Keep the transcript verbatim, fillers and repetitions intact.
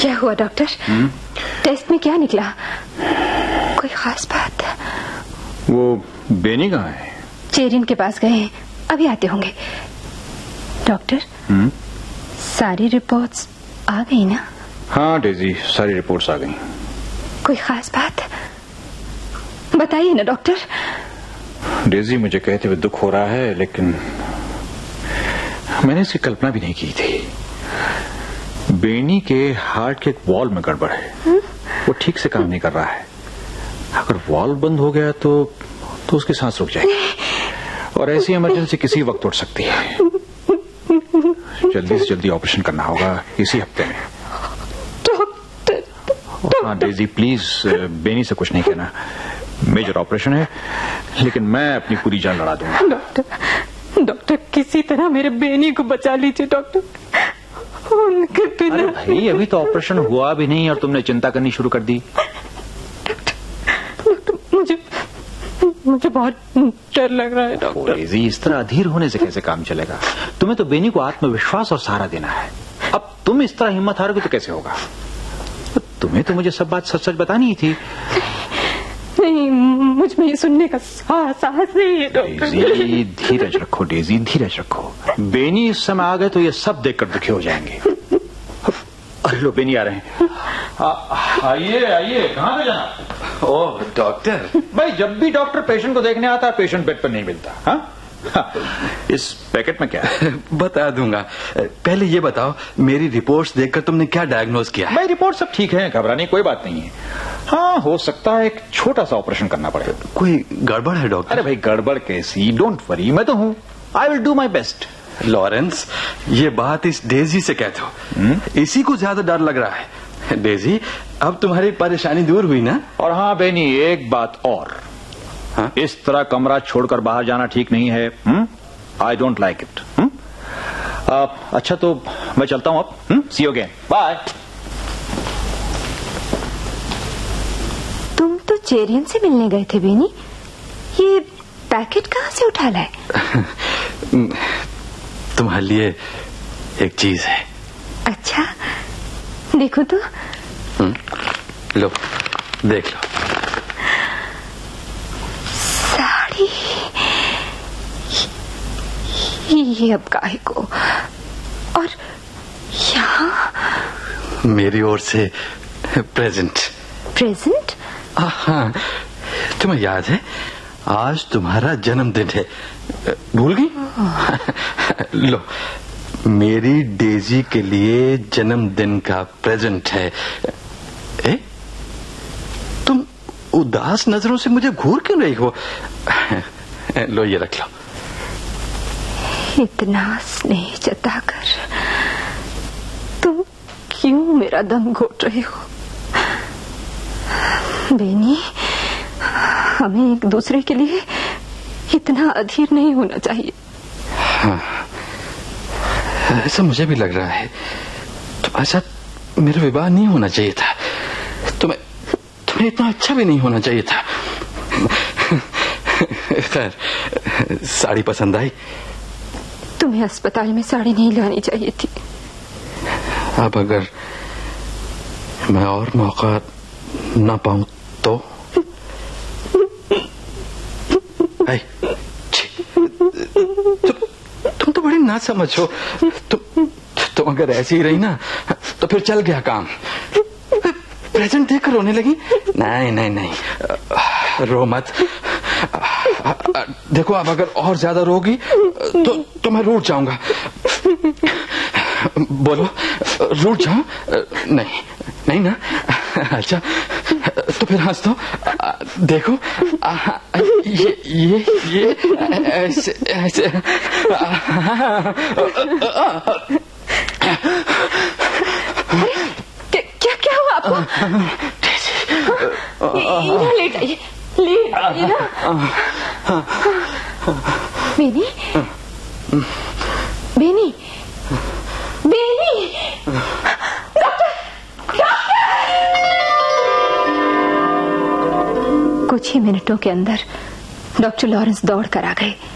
क्या हुआ डॉक्टर? हुँ? टेस्ट में क्या निकला? कोई खास बात? वो बेनी कहाँ है? चेरिन के पास गए हैं, अभी आते होंगे। डॉक्टर, हुँ? सारी रिपोर्ट्स आ गई ना? हाँ डेजी, सारी रिपोर्ट्स आ गई। कोई खास बात बताइए ना डॉक्टर। डेजी, मुझे कहते हुए दुख हो रहा है, लेकिन मैंने इसकी कल्पना भी नहीं की थी। बेनी के हार्ट के एक वॉल में गड़बड़ है। हुँ? वो ठीक से काम नहीं कर रहा है। अगर वॉल बंद हो गया तो तो उसकी सांस रुक जाएगी और ऐसी इमरजेंसी किसी वक्त उठ सकती है। जल्दी से जल्दी ऑपरेशन करना होगा इसी हफ्ते में। डॉक्टर, हाँ डेजी प्लीज, बेनी से कुछ नहीं कहना। मेजर ऑपरेशन है, लेकिन मैं अपनी पूरी जान लड़ा दूंगा। डॉक्टर, डॉक्टर किसी तरह मेरे बेनी को बचा लीजिए डॉक्टर। उनके बिना। अरे भाई, अभी तो ऑपरेशन हुआ भी नहीं और तुमने चिंता करनी शुरू कर दी। डॉक्टर, मुझे मुझे बहुत डर लग रहा है डॉक्टर। डेजी, इस तरह अधीर होने से कैसे काम चलेगा? तुम्हें तो बेनी को आत्मविश्वास और सहारा देना है। अब तुम इस तरह हिम्मत हारोगे तो कैसे होगा? तुम्हें तो मुझे सब बात सच सच बतानी ही थी। नहीं, मुझ में ये सुनने का साहस नहीं है डॉक्टर। डेजी धीरज रखो, डेजी धीरज रखो। बेनी इस समय आ गए तो ये सब देखकर दुखी हो जाएंगे। अरे लो, बेनी आ रहे हैं। आइए आइए, कहाँ से जाना? ओह डॉक्टर। भाई, जब भी डॉक्टर पेशेंट को देखने आता है, पेशेंट बेड पर नहीं मिलता। हाँ? इस पैकेट में क्या है? बता दूंगा। पहले ये बताओ, मेरी रिपोर्ट्स देखकर तुमने क्या डायग्नोज किया है? भाई, रिपोर्ट सब ठीक है, घबराने की कोई बात नहीं है। हाँ, हो सकता है एक छोटा सा ऑपरेशन करना पड़े। कोई गड़बड़ है डॉक्टर? अरे भाई, गड़बड़ कैसी? डोंट वरी, मैं तो हूँ। I will do my best. Lawrence, ये बात इस डेजी से कह दो। इसी को ज्यादा डर लग रहा है। डेजी, अब तुम्हारी परेशानी दूर हुई ना? और हाँ बेनी, एक बात और। हाँ? इस तरह कमरा छोड़कर बाहर जाना ठीक नहीं है। I don't like it. अच्छा तो मैं चलता हूं अब। सी यू अगेन, बाय। तुम तो चेरियन से मिलने गए थे बेनी, ये पैकेट कहाँ से उठा लाए? तुम्हारे लिए एक चीज है। अच्छा, देखो तो। हुँ? लो, देख लो। साड़ी। ये अब काहे को? और यहाँ मेरी ओर से प्रेजेंट। प्रेजेंट? हाँ, तुम्हें याद है आज तुम्हारा जन्मदिन है, भूल गई? लो, मेरी डेजी के लिए जन्मदिन का प्रेजेंट है। ए? तुम उदास नजरों से मुझे घूर क्यों रही हो? लो, ये रख लो। इतना स्नेह जताकर तुम क्यों मेरा दम घोट रहे हो? बेनी, हमें एक दूसरे के लिए इतना अधीर नहीं होना चाहिए। हाँ, ऐसा मुझे भी लग रहा है। तुम्हारे साथ मेरा विवाह नहीं होना चाहिए था। तुम्हें तुम्हें इतना अच्छा भी नहीं होना चाहिए था। खैर, साड़ी पसंद आई? तुम्हें अस्पताल में साड़ी नहीं लानी चाहिए थी। अब अगर मैं और मौका ना पाऊं तो? आई, तु, तुम तो बड़ी ना समझो। तुम तुम अगर ऐसी ही रही ना तो फिर चल गया काम। प्रेजेंट देखकर रोने लगी? नहीं नहीं नहीं, रो मत। देखो, अब अगर और ज्यादा रोगी तो तो मैं रूठ जाऊंगा। बोलो, रूठ जाऊं? नहीं नहीं ना? अच्छा, तो फिर हंस दो। देखो, ये ये ये ऐसे ऐसे। क्या क्या हुआ आपको? यहाँ ले जाइए, ले जाइए ना। Beni, Beni, Beni, doctor, doctor. कुछ ही मिनटों के अंदर डॉक्टर लॉरेंस दौड़ कर आ गए।